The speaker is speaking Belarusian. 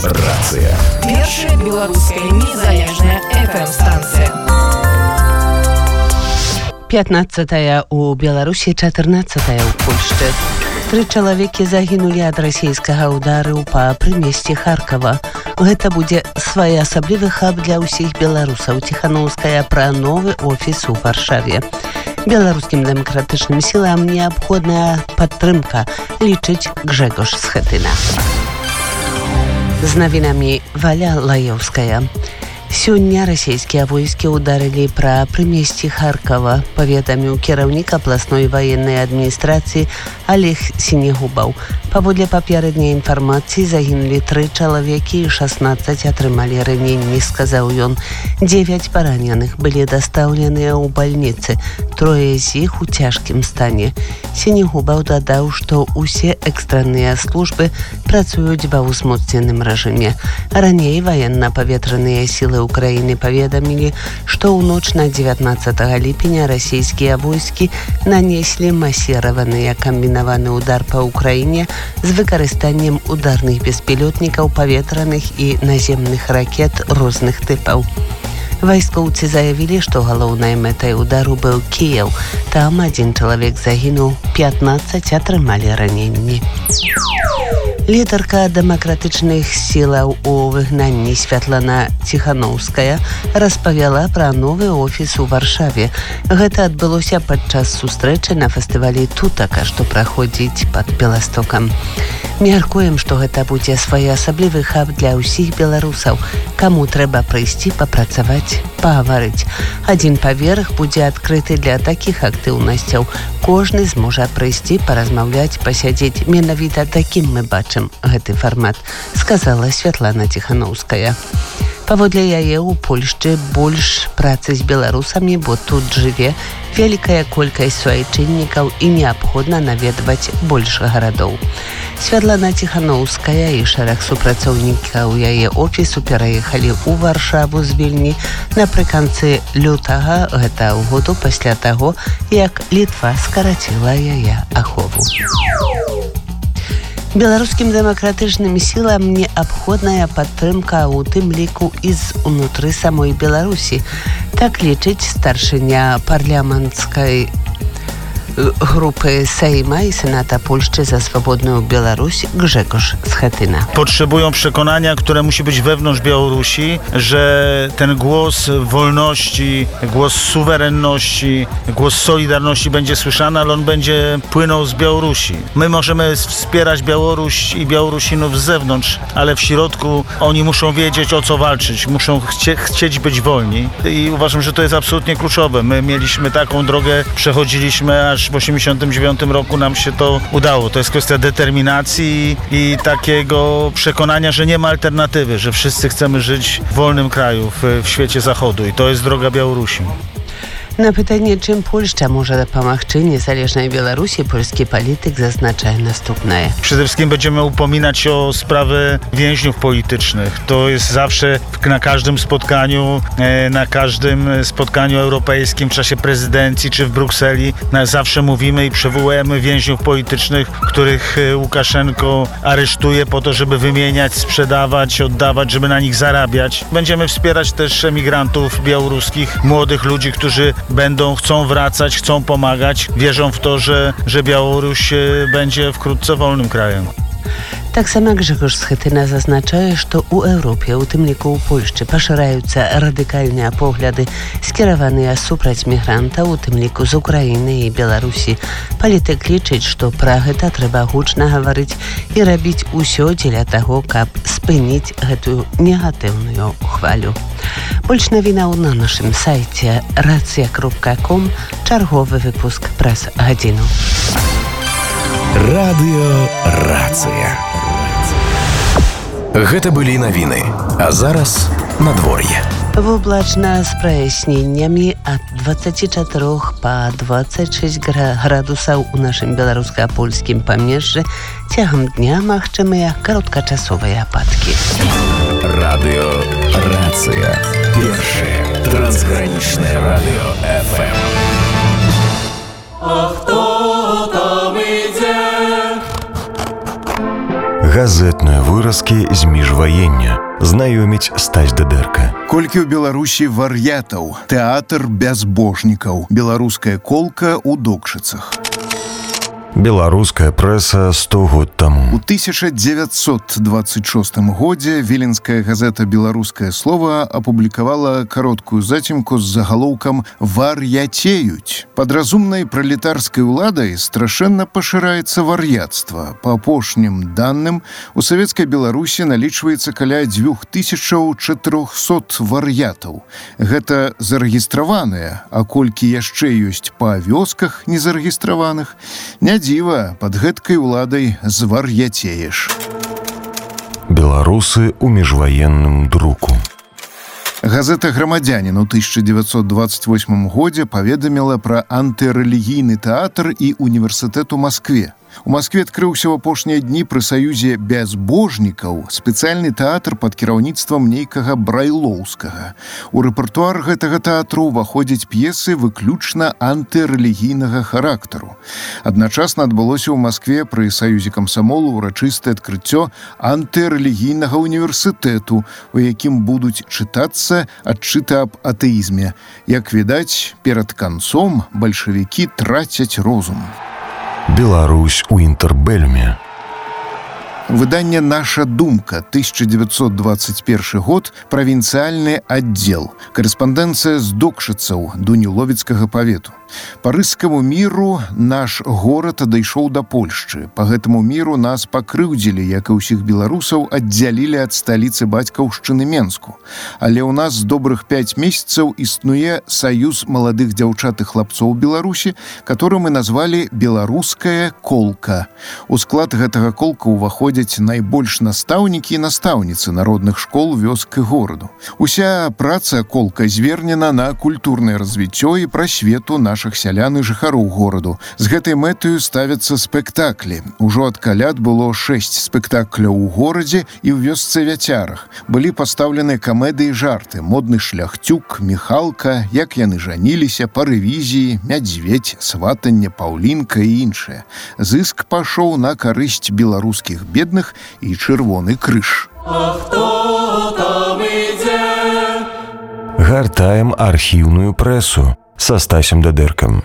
Рацыя. Першая беларуская незалежная FM-станцыя. 15-я у Беларусі, 14-я ў Польшчы. 3 чалавекі загінулі ад расійскага ўдару па прымесці Харкова. Гэта будзе своеасаблівы хаб для ўсіх беларусаў. Ціханаўская пра новы офіс у Варшаве. Беларускім дэмакратычным сілам неабходная падтрымка, лічыць Гжегош Схетына. З навінамі Валя Лаёўская. Сёння расійскія войскі ударылі пра прымесці Харкова, паведаміў кіраўнік абласной ваеннай адміністрацыі Олег Сінегубаў. Паводле папярэдняй інфармацыі загінулі 3 чалавекі і 16 атрымалі раненні, сказаў ён. 9 параненых былі дастаўленыя ў бальніцы, 3 з іх у цяжкім стане. Сінегубаў дадаў, што ўсе экстранныя службы працуюць ва ўзмоцненым рэжыме. Раней ваенна-паветраныя сілы Украіны паведамілі, што ў ноч на 19 ліпеня расійскія войскі нанеслі масіраваны камбінаваны ўдар па Украіне з выкарыстаннем ударных беспілотнікаў, паветраных і наземных ракет розных тыпаў. Вайскоўцы заявілі, што галоўнай мэтай удару быў Кіеў. Там 1 чалавек загінуў, 15 атрымалі раненні. Лідарка дэмакратычных сілаў у выгнанні Святлана Ціханаўская распавяла пра новы офіс у Варшаве. Гэта адбылося падчас сустрэчы на фестывалі Тутака, што праходзіць пад Беластокам. Мяркуем, што гэта будзе своеасаблівы хаб для ўсіх беларусаў, каму трэба прыйсці папрацаваць, пагаварыць. 1 паверх будзе адкрыты для такіх актыўнасцяў. Кожны зможа прыйсці, паразмаўляць, пасядзець. Менавіта такім мы бачым гэты фармат, сказала Святлана Ціханаўская. Паводле яе ў Польшчы больш працы з беларусамі, бо тут жыве вялікая колькасць суайчыннікаў і неабходна наведваць больш гарадоў. Святлана Ціханаўская і шэраг супрацоўнікаў яе офісу пераехалі ў Варшаву з Вільні напрыканцы лютага гэтага году, пасля таго, як Літва скараціла яе ахову. Беларускім дэмакратычным сілам неабходная падтрымка, у тым ліку і з унутры самой Беларусі. Так лічыць старшыня парламенцкай grupy Sejma i Senata Polszczy za swobodną Białoruś Grzegorz Schetyna. Potrzebują przekonania, które musi być wewnątrz Białorusi, że ten głos wolności, głos suwerenności, głos solidarności będzie słyszany, ale on będzie płynął z Białorusi. My możemy wspierać Białoruś i Białorusinów z zewnątrz, ale w środku oni muszą wiedzieć, o co walczyć, muszą chcieć być wolni i uważam, że to jest absolutnie kluczowe. My mieliśmy taką drogę, przechodziliśmy, aż w 1989 roku nam się to udało. To jest kwestia determinacji i takiego przekonania, że nie ma alternatywy, że wszyscy chcemy żyć w wolnym kraju, w świecie zachodu i to jest droga Białorusi. Na pytanie, czym Polska może dopomagać niezależnej Białorusi, polski polityk zaznacza następne. Przede wszystkim będziemy upominać się o sprawy więźniów politycznych. To jest zawsze na każdym spotkaniu europejskim w czasie prezydencji czy w Brukseli. Zawsze mówimy i przywołujemy więźniów politycznych, których Łukaszenko aresztuje po to, żeby wymieniać, sprzedawać, oddawać, żeby na nich zarabiać. Będziemy wspierać też emigrantów białoruskich, młodych ludzi, którzy chcą wracać, chcą pomagać, wierzą w to, że Białoruś będzie wkrótce wolnym krajem. Tak samo Grzegorz Schetyna zaznacza, że u Europie, u tym liku u Polszczy, poszerzające radykalne poglądy skierowane suprać migranta, u tym liku z Ukrainy i Białorusi. Polityk liczyć, że Pragę ta trzeba głośno mówić i robić wszystko dla tego, aby spynić tę negatywną chwalę. Больш навінаў на нашым сайце racja.com, чарговы выпуск праз гадзіну. Радыё Рацыя. Гэта былі навіны, а зараз надвор'е. Воблачна з праясненнямі ад 24 па 26 градусаў у нашым беларуска-польскім памежжы. Цягам дня магчымыя кароткачасовыя ападкі. Радыё Рацыя. Першае трансгранічнае радыё FM. А хто там ідзе? Газетныя выразкі з міжваення. Знаёміць Стась Дыдэрка. Колькі ў Беларусі вар'ятаў, тэатр бязбожнікаў, беларуская колка ў Докшыцах. Беларуская прэса 100 год таму. У 1926 годзе віленская газета «Беларускае слово» апублікавала кароткую зацімку з загалоўкам «Вар'яцеюць». Пад разумнай пралетарскай уладай страшэнна пашыраецца вар'яцтва. Па апошнім данным, у савецкай Беларусі налічваецца каля 2400 вар'ятаў. Гэта зарэгістраваныя, а колькі яшчэ ёсць па вёсках незарэгістраваных, не дзіва, пад гэткай уладай звар'яцееш. Беларусы ў міжваенным друку. Газета «Грамадзянін» у 1928 годзе паведаміла пра антырэлігійны тэатр і універсітэт у Маскве. У Маскве адкрыўся ў апошнія дні пры саюзе бязбожнікаў спецыяльны тэатр пад кіраўніцтвам нейкага Брайлоўскага. У рэпертуар гэтага тэатру ўваходзяць п'есы выключна антырэлігійнага характару. Адначасна адбылося ў Маскве пры саюзе камсамолу ўрачыстае адкрыццё антырэлігійнага універсітэту, у якім будуць чытацца адчыты аб атэізме. Як відаць, перад канцом бальшавікі трацяць розум. Беларусь у інтэрбэльме. Выданне «Наша думка», 1921 год, правінцыяльны аддзел. Карэспандэнцыя з Докшыцаў, Дуніловіцкага павету. Па рыскаму міру наш горад адышоў да Польшчы. Па гэтаму міру нас пакрыўдзілі, як і ўсіх беларусаў, аддзялілі ад сталіцы бацькаўшчыны Менску. Але ў нас добрых 5 месяцаў існуе саюз маладых дзяўчат і хлапцоў Беларусі, который мы назвалі «Беларуская колка». У склад гэтага колка ўваходзяць найбольш настаўнікі і настаўніцы народных школ, вёск і гораду. Уся праца колка звернена на культурнае развіццё і прасвету нашых сялян і жыхароў гораду. З гэтай мэтаю ставяцца спектаклі. Ужо ад каляд было 6 спектакляў у горадзе і ў вёсцы Вяцярах. Былі пастаўлены камедыі і жарты: «Модны шляхцюк», «Міхалка», «Як яны жаніліся», «Па рэвізіі», «Мядзведь», «Сватанне», «Паўлінка» і іншыя. Зыск пашоў на карысць беларускіх бедных і Чырвоны крыж. А хто там ідзе? Гартаем архіўную прэсу са Стасем Дыдэркам.